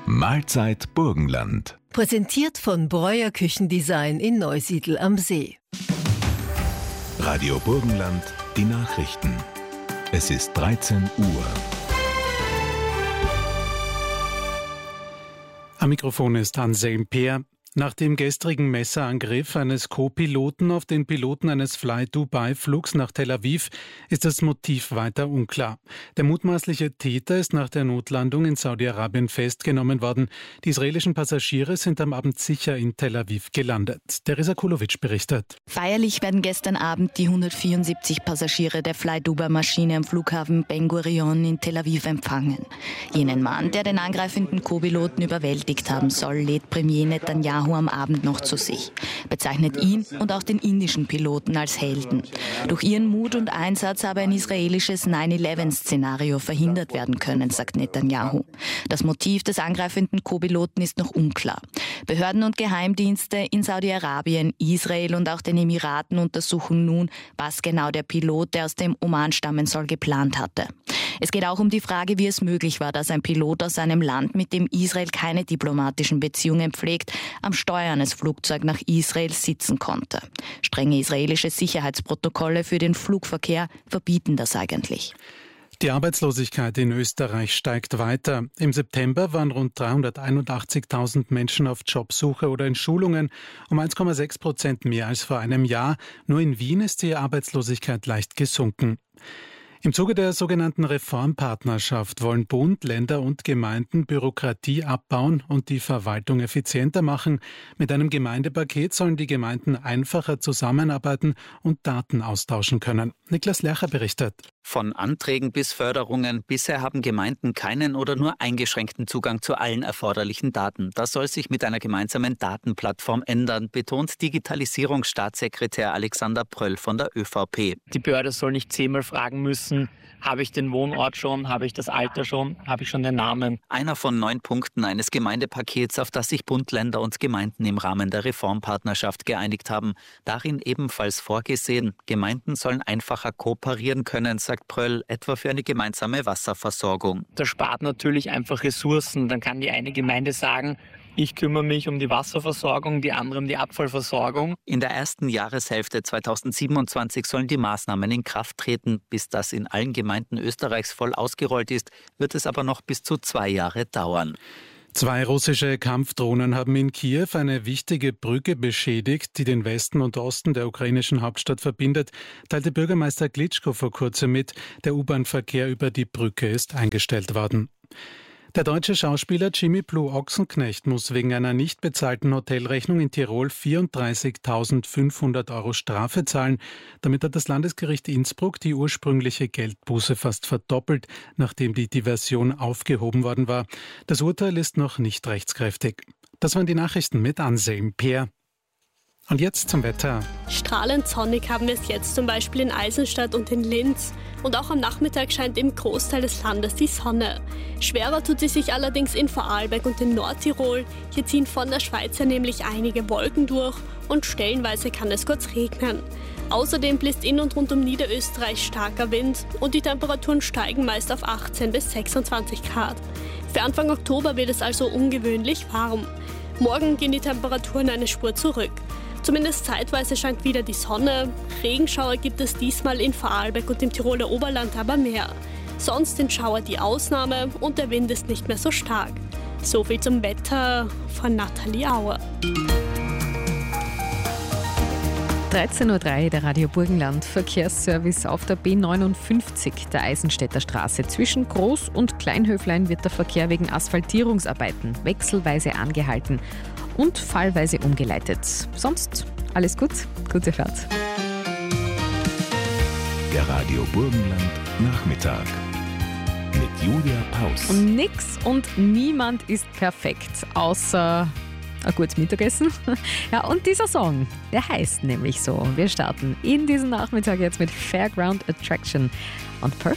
Mahlzeit Burgenland. Präsentiert von Breuer Küchendesign in Neusiedl am See. Radio Burgenland, die Nachrichten. Es ist 13 Uhr. Am Mikrofon ist Anselm Peer. Nach dem gestrigen Messerangriff eines Co-Piloten auf den Piloten eines Fly-Dubai-Flugs nach Tel Aviv ist das Motiv weiter unklar. Der mutmaßliche Täter ist nach der Notlandung in Saudi-Arabien festgenommen worden. Die israelischen Passagiere sind am Abend sicher in Tel Aviv gelandet. Teresa Kulowitsch berichtet. Feierlich werden gestern Abend die 174 Passagiere der Fly-Dubai-Maschine am Flughafen Ben Gurion in Tel Aviv empfangen. Jenen Mann, der den angreifenden Co-Piloten überwältigt haben soll, lädt Premier Netanyahu am Abend noch zu sich, bezeichnet ihn und auch den indischen Piloten als Helden. Durch ihren Mut und Einsatz habe ein israelisches 9/11-Szenario verhindert werden können, sagt Netanyahu. Das Motiv des angreifenden Co-Piloten ist noch unklar. Behörden und Geheimdienste in Saudi-Arabien, Israel und auch den Emiraten untersuchen nun, was genau der Pilot, der aus dem Oman stammen soll, geplant hatte. Es geht auch um die Frage, wie es möglich war, dass ein Pilot aus einem Land, mit dem Israel keine diplomatischen Beziehungen pflegt, am Steuer eines Flugzeugs nach Israel sitzen konnte. Strenge israelische Sicherheitsprotokolle für den Flugverkehr verbieten das eigentlich. Die Arbeitslosigkeit in Österreich steigt weiter. Im September waren rund 381.000 Menschen auf Jobsuche oder in Schulungen, um 1,6% mehr als vor einem Jahr. Nur in Wien ist die Arbeitslosigkeit leicht gesunken. Im Zuge der sogenannten Reformpartnerschaft wollen Bund, Länder und Gemeinden Bürokratie abbauen und die Verwaltung effizienter machen. Mit einem Gemeindepaket sollen die Gemeinden einfacher zusammenarbeiten und Daten austauschen können. Niklas Lercher berichtet. Von Anträgen bis Förderungen. Bisher haben Gemeinden keinen oder nur eingeschränkten Zugang zu allen erforderlichen Daten. Das soll sich mit einer gemeinsamen Datenplattform ändern, betont Digitalisierungsstaatssekretär Alexander Pröll von der ÖVP. Die Behörde soll nicht 10-mal fragen müssen, habe ich den Wohnort schon, habe ich das Alter schon, habe ich schon den Namen. Einer von 9 Punkten eines Gemeindepakets, auf das sich Bund, Länder und Gemeinden im Rahmen der Reformpartnerschaft geeinigt haben. Darin ebenfalls vorgesehen, Gemeinden sollen einfacher kooperieren können, sagt Pröll, etwa für eine gemeinsame Wasserversorgung. Das spart natürlich einfach Ressourcen. Dann kann die eine Gemeinde sagen, ich kümmere mich um die Wasserversorgung, die andere um die Abfallversorgung. In der ersten Jahreshälfte 2027 sollen die Maßnahmen in Kraft treten. Bis das in allen Gemeinden Österreichs voll ausgerollt ist, wird es aber noch bis zu 2 Jahre dauern. 2 russische Kampfdrohnen haben in Kiew eine wichtige Brücke beschädigt, die den Westen und Osten der ukrainischen Hauptstadt verbindet, teilte Bürgermeister Klitschko vor kurzem mit. Der U-Bahn-Verkehr über die Brücke ist eingestellt worden. Der deutsche Schauspieler Jimmy Blue Ochsenknecht muss wegen einer nicht bezahlten Hotelrechnung in Tirol 34.500 € Strafe zahlen. Damit hat das Landesgericht Innsbruck die ursprüngliche Geldbuße fast verdoppelt, nachdem die Diversion aufgehoben worden war. Das Urteil ist noch nicht rechtskräftig. Das waren die Nachrichten mit Anselm Peer. Und jetzt zum Wetter. Strahlend sonnig haben wir es jetzt zum Beispiel in Eisenstadt und in Linz. Und auch am Nachmittag scheint im Großteil des Landes die Sonne. Schwerer tut sie sich allerdings in Vorarlberg und in Nordtirol. Hier ziehen von der Schweiz her nämlich einige Wolken durch und stellenweise kann es kurz regnen. Außerdem bläst in und rund um Niederösterreich starker Wind und die Temperaturen steigen meist auf 18 bis 26 Grad. Für Anfang Oktober wird es also ungewöhnlich warm. Morgen gehen die Temperaturen eine Spur zurück. Zumindest zeitweise scheint wieder die Sonne. Regenschauer gibt es diesmal in Vorarlberg und im Tiroler Oberland aber mehr. Sonst sind Schauer die Ausnahme und der Wind ist nicht mehr so stark. So viel zum Wetter von Nathalie Auer. 13.03 Uhr, der Radio Burgenland Verkehrsservice auf der B59 der Eisenstädter Straße. Zwischen Groß- und Kleinhöflein wird der Verkehr wegen Asphaltierungsarbeiten wechselweise angehalten und fallweise umgeleitet. Sonst alles gut, gute Fahrt. Der Radio Burgenland Nachmittag mit Julia Paus. Und nix und niemand ist perfekt, außer ein gutes Mittagessen. Ja, und dieser Song, der heißt nämlich so. Wir starten in diesen Nachmittag jetzt mit Fairground Attraction und Perfect.